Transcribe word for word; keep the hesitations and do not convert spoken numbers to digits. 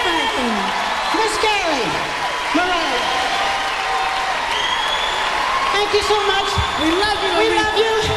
everything. Miss Gary, Mariah. Thank you so much. We love you. We Aretha. love you.